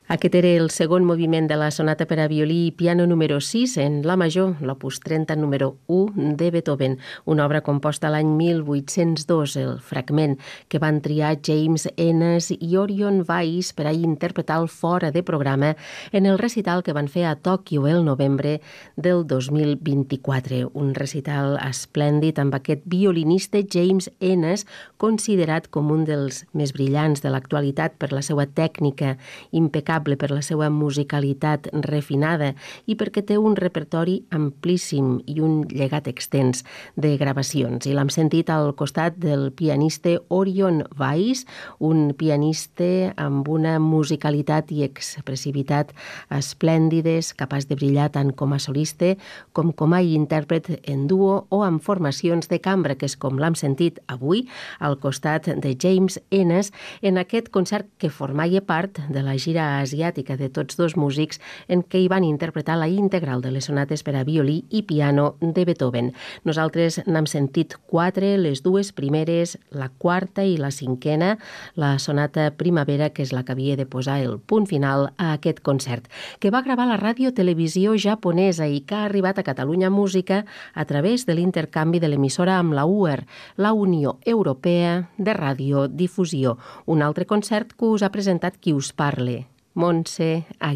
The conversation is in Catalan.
Aquest era el segon moviment de la sonata per a violí i piano número 6 en la major, l'opus 30 número 1 de Beethoven, una obra composta l'any 1802, el fragment que van triar James Ennis i Orion Weiss per a interpretar el fora de programa en el recital que van fer a Tòquio el novembre del 2024. Un recital esplèndid amb aquest violinista James Ennis, considerat com un dels més brillants de l'actualitat per la seva tècnica impecable, per la seva musicalitat refinada i perquè té un repertori amplíssim i un llegat extens de gravacions. I l'hem sentit al costat del pianista Orion Weiss, un pianista amb una musicalitat i expressivitat esplèndides, capaç de brillar tant com a solista com a intèrpret en duo o amb formacions de cambra, que és com l'hem sentit avui al costat de James Ennis en aquest concert que formaria part de la gira asiàtica de tots dos músics en què hi van interpretar la integral de les sonates per a violí i piano de Beethoven. Nosaltres n'hem sentit 4, les dues primeres, la quarta i la cinquena, la sonata Primavera, que és la que havia de posar el punt final a aquest concert, que va gravar la ràdio-televisió japonesa i que ha arribat a Catalunya Música a través de l'intercanvi de l'emissora amb la UER, la Unió Europea de Radiodifusió. Un altre concert que us ha presentat qui us parle, Montse Aguilar.